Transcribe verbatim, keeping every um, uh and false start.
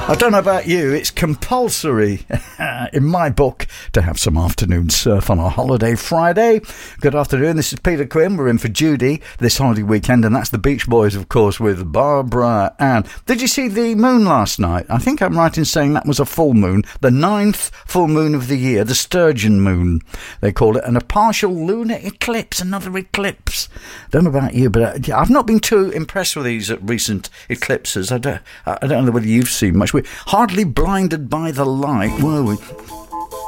I don't know about you, it's compulsory in my book to have some afternoon surf on a holiday Friday. Good afternoon, this is Peter Quinn. We're in for Judy this holiday weekend, and that's the Beach Boys, of course, with Barbara Ann. Did you see the moon last night? I think I'm right in saying that was a full moon, the ninth full moon of the year, the Sturgeon moon, they call it, and a partial lunar eclipse, another eclipse. Don't know about you, but uh, I've not been too impressed with these recent eclipses. I don't, I don't know whether you've seen much. We're hardly blinded by the light, were we?